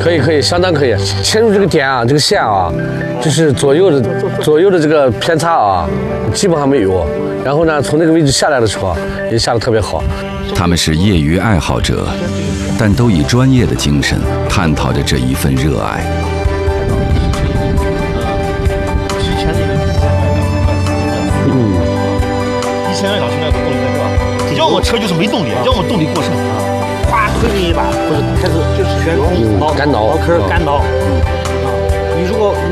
可以，相当可以。切入这个点啊，这个线啊，就是左右的这个偏差啊，基本上没有。然后呢，从那个位置下来的时候，也下得特别好。 他们是业余爱好者，但都以专业的精神探讨着这一份热爱。 1000来2000来的动力是吧？要么车就是没动力，要么动力过剩。哗，推进一把，或者开始就是悬空干挠， 脑壳干挠。你如果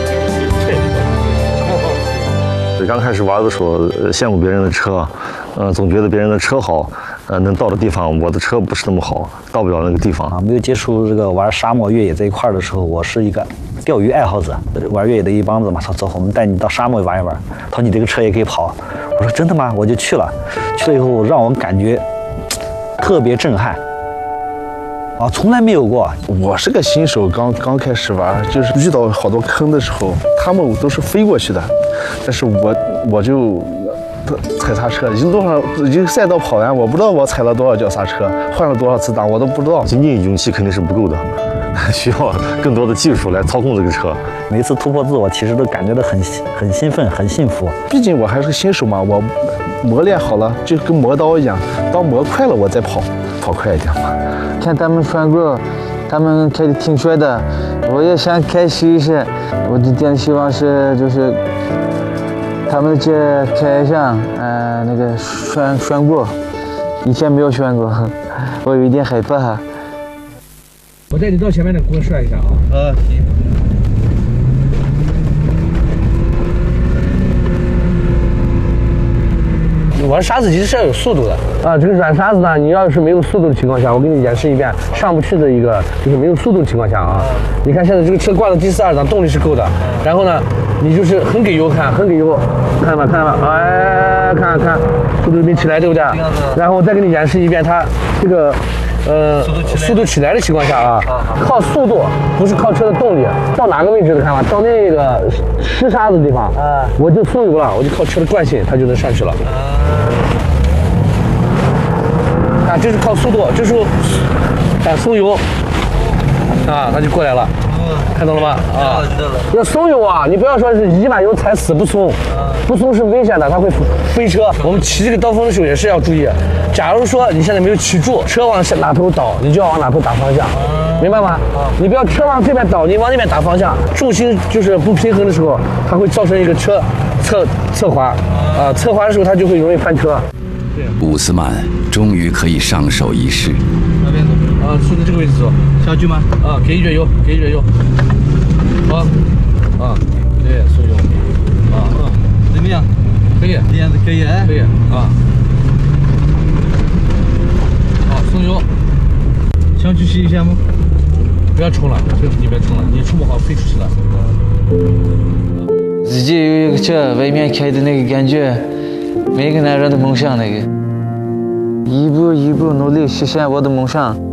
刚开始玩的时候，羡慕别人的车，总觉得别人的车好，能到的地方，我的车不是那么好，到不了那个地方。 没有接触这个玩沙漠越野这一块的时候，我是一个钓鱼爱好者，玩越野的一帮子嘛，说走，我们带你到沙漠玩一玩。他说你这个车也可以跑，我说真的吗？我就去了，去了以后让我感觉特别震撼。啊，从来没有过。 我是个新手，刚开始玩，就是遇到好多坑的时候，他们都是飞过去的，但是我就踩刹车，已经赛道跑完，我不知道我踩了多少脚刹车，换了多少次档，我都不知道。 仅仅勇气肯定是不够的，需要更多的技术来操控这个车。 每一次突破自我，其实都感觉到很兴奋，很幸福。 毕竟我还是个新手嘛，我磨练好了，就跟磨刀一样，当磨快了我再跑快一点嘛。 看他们穿过，他们开的挺帅的，我也想开试一试。我的点希望是就是他们这开上，那个拴过，以前没有拴过，我有一点害怕。 我带你到前面的给我涮一下啊。 行。 玩沙子其实是要有速度的啊，这个软沙子呢，你要是没有速度的情况下，我给你演示一遍上不去的一个，就是没有速度的情况下啊。你看现在这个车挂到第42档，动力是够的，然后呢，你就是很给油看，很给油，看吧，哎，看，速度没起来，对不对？然后我再给你演示一遍它这个。速度起来的情况下啊，靠速度不是靠车的动力。到哪个位置的看吧，到那个湿沙子的地方，我就松油了，我就靠车的惯性，它就能上去了。啊，这是靠速度，这时候松油，啊，它就过来了。看到了吗？啊，要松油啊！你不要说是一把油踩死不松，不松是危险的，它会飞车。我们骑这个刀锋的时候也是要注意。假如说你现在没有骑住，车往哪头倒，你就要往哪头打方向，明白吗？你不要车往这边倒，你往那边打方向，重心就是不平衡的时候，它会造成一个车侧滑，侧滑的时候它就会容易翻车。 伍斯曼终于可以上手一试。 那边走啊，顺着这个位置走，下去吗？啊，给一卷油，好，对，松油， 怎么样？ 可以， 这样子可以哎， 可以啊。好，松油， 想去试一下吗？ 不要冲了，你别冲了，你冲不好飞出去了。 自己有一个车，外面开的那个感觉，每个男人的梦想那个，一步一步努力实现我的梦想。